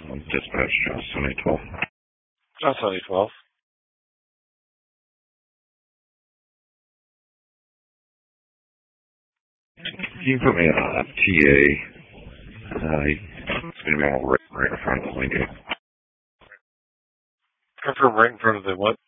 Dispatch, Johnson 812. Johnson 812. Can you put me on a TA? It's going to be right in front of the window. Confirm right in front of the what?